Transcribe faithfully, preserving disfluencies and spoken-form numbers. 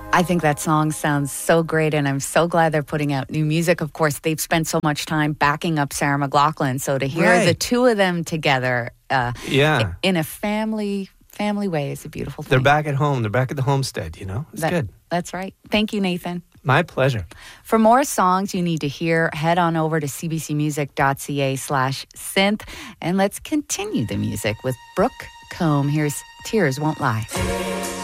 I think that song sounds so great, and I'm so glad they're putting out new music. Of course, they've spent so much time backing up Sarah McLachlan, so to hear Right. the two of them together uh, Yeah. in a family family way is a beautiful thing. They're back at home. They're back at the homestead, you know? It's That- good. That's right. Thank you, Nathan. My pleasure. For more songs you need to hear, head on over to cbcmusic.ca slash synth, and let's continue the music with Brooke Combe. Here's Tears Won't Lie.